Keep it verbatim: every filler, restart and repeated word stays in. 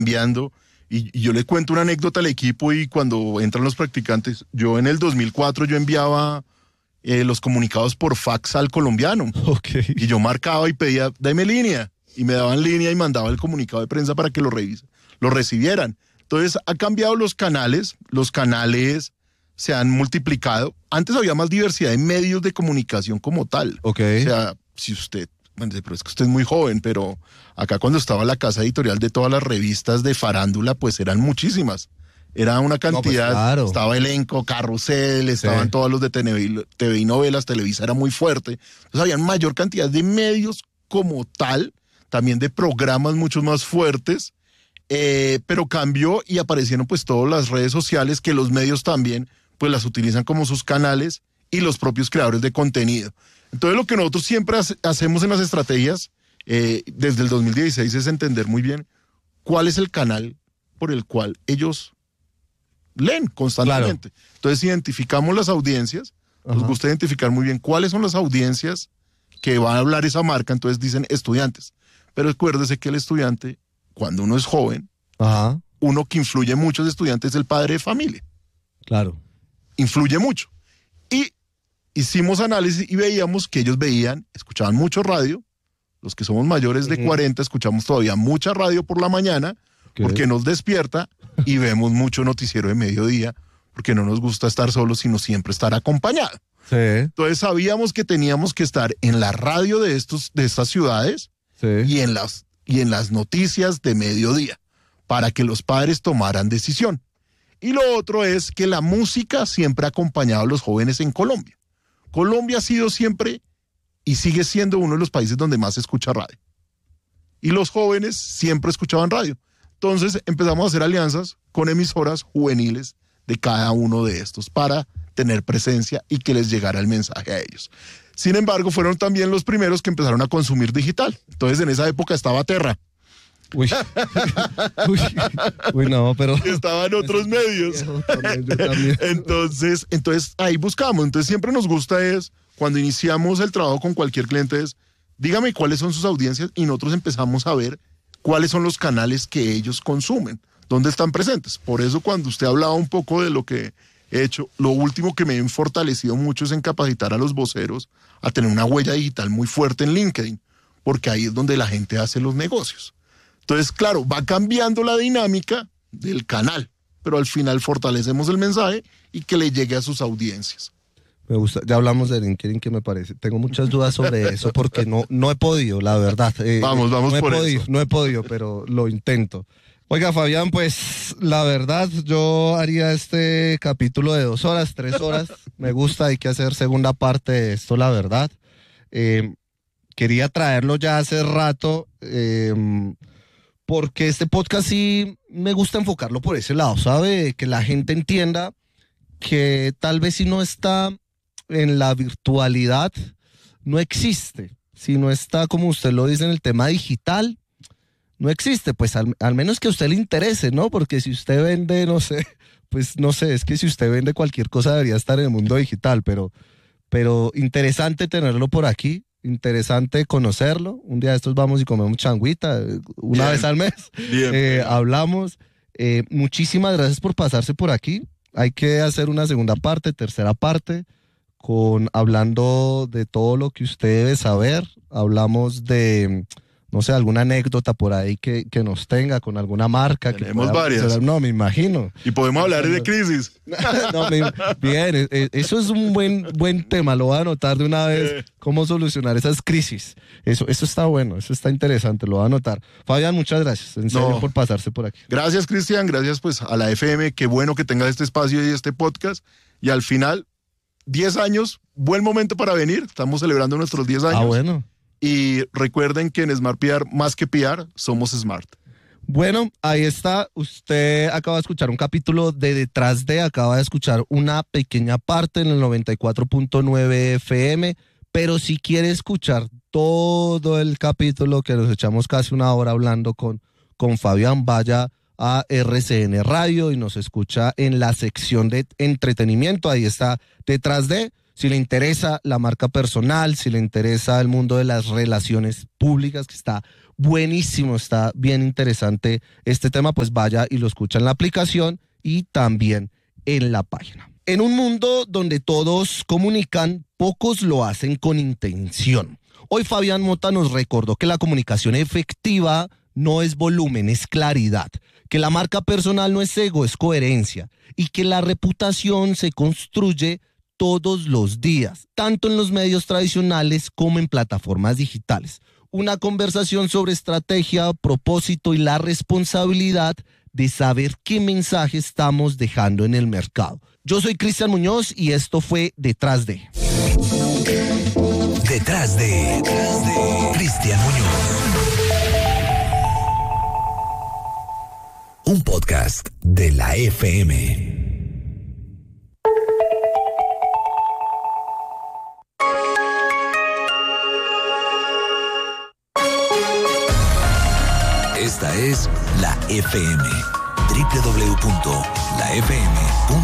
cambiando. Y, y yo le cuento una anécdota al equipo y cuando entran los practicantes, yo en el dos mil cuatro yo enviaba eh, los comunicados por fax al colombiano. Okay. Y yo marcaba y pedía, dame línea. Y me daban línea y mandaba el comunicado de prensa para que lo revisen, lo recibieran. Entonces ha cambiado los canales, los canales se han multiplicado. Antes había más diversidad de medios de comunicación como tal. Okay. O sea, si usted, bueno, pero es que usted es muy joven, pero acá cuando estaba la casa editorial de todas las revistas de farándula, pues eran muchísimas. Era una cantidad, no, pues claro. Estaba Elenco, Carrusel, estaban sí. todos los de T V, T V y novelas, Televisa era muy fuerte. Entonces había mayor cantidad de medios como tal, también de programas mucho más fuertes, eh, pero cambió y aparecieron pues todas las redes sociales que los medios también pues las utilizan como sus canales y los propios creadores de contenido. Entonces lo que nosotros siempre hace, hacemos en las estrategias eh, desde el dos mil dieciséis es entender muy bien cuál es el canal por el cual ellos leen constantemente. Claro. Entonces identificamos las audiencias, Ajá. nos gusta identificar muy bien cuáles son las audiencias que van a hablar esa marca, entonces dicen estudiantes. Pero acuérdese que el estudiante, cuando uno es joven, Ajá. uno que influye mucho de estudiante es el padre de familia. Claro. Influye mucho. Y hicimos análisis y veíamos que ellos veían, escuchaban mucho radio. Los que somos mayores de uh-huh. cuarenta escuchamos todavía mucha radio por la mañana, okay. porque nos despierta y vemos mucho noticiero de mediodía, porque no nos gusta estar solos, sino siempre estar acompañados. Sí. Entonces sabíamos que teníamos que estar en la radio de, estos, de estas ciudades, Sí. Y, en las, y en las noticias de mediodía, para que los padres tomaran decisión. Y lo otro es que la música siempre ha acompañado a los jóvenes en Colombia. Colombia ha sido siempre y sigue siendo uno de los países donde más se escucha radio. Y los jóvenes siempre escuchaban radio. Entonces empezamos a hacer alianzas con emisoras juveniles de cada uno de estos para tener presencia y que les llegara el mensaje a ellos. Sin embargo, fueron también los primeros que empezaron a consumir digital. Entonces, en esa época estaba Terra. Uy, uy, uy no, pero... Estaban otros medios. Yo también, yo también. Entonces, entonces, ahí buscamos. Entonces, siempre nos gusta es, cuando iniciamos el trabajo con cualquier cliente, es, dígame cuáles son sus audiencias y nosotros empezamos a ver cuáles son los canales que ellos consumen, dónde están presentes. Por eso, cuando usted hablaba un poco de lo que... he hecho, lo último que me he fortalecido mucho es en capacitar a los voceros a tener una huella digital muy fuerte en LinkedIn, porque ahí es donde la gente hace los negocios. Entonces, claro, va cambiando la dinámica del canal, pero al final fortalecemos el mensaje y que le llegue a sus audiencias. Me gusta, ya hablamos de LinkedIn, que me parece, tengo muchas dudas sobre eso porque no, no he podido, la verdad. Eh, vamos, vamos no he por podido, eso. No he podido, pero lo intento. Oiga, Fabián, pues la verdad yo haría este capítulo de dos horas, tres horas. Me gusta, hay que hacer segunda parte de esto, la verdad. Eh, quería traerlo ya hace rato eh, porque este podcast sí me gusta enfocarlo por ese lado, ¿sabe? Que la gente entienda que tal vez si no está en la virtualidad, no existe. Si no está, como usted lo dice, en el tema digital, no existe, pues al, al menos que a usted le interese, ¿no? Porque si usted vende, no sé, pues no sé, es que si usted vende cualquier cosa debería estar en el mundo digital, pero, pero interesante tenerlo por aquí, interesante conocerlo. Un día de estos vamos y comemos changuita, una bien, vez al mes, bien, eh, bien. hablamos. Eh, muchísimas gracias por pasarse por aquí. Hay que hacer una segunda parte, tercera parte, con hablando de todo lo que usted debe saber. Hablamos de... no sé, alguna anécdota por ahí que, que nos tenga con alguna marca. Tenemos que pueda, varias. No, me imagino. Y podemos hablar de crisis. No, me, bien, eso es un buen, buen tema, lo voy a anotar de una vez, cómo solucionar esas crisis. Eso, eso está bueno, eso está interesante, lo voy a anotar. Fabián, muchas gracias, en serio, no. por pasarse por aquí. Gracias, Cristian, gracias pues a la F M, qué bueno que tengas este espacio y este podcast. Y al final, diez años, buen momento para venir, estamos celebrando nuestros diez años. Ah, bueno. Y recuerden que en Smart P R, más que P R, somos Smart. Bueno, ahí está. Usted acaba de escuchar un capítulo de Detrás de, acaba de escuchar una pequeña parte en el noventa y cuatro punto nueve F M, pero si quiere escuchar todo el capítulo, que nos echamos casi una hora hablando con, con Fabián, vaya a R C N Radio y nos escucha en la sección de entretenimiento. Ahí está Detrás de. Si le interesa la marca personal, si le interesa el mundo de las relaciones públicas, que está buenísimo, está bien interesante este tema, pues vaya y lo escucha en la aplicación y también en la página. En un mundo donde todos comunican, pocos lo hacen con intención. Hoy Fabián Mota nos recordó que la comunicación efectiva no es volumen, es claridad, que la marca personal no es ego, es coherencia, y que la reputación se construye todos los días, tanto en los medios tradicionales como en plataformas digitales. Una conversación sobre estrategia, propósito y la responsabilidad de saber qué mensaje estamos dejando en el mercado. Yo soy Cristian Muñoz y esto fue Detrás de. Detrás de, Detrás de Cristian Muñoz. Un podcast de la F M. Esta es la F M. doble u doble u doble u punto la f m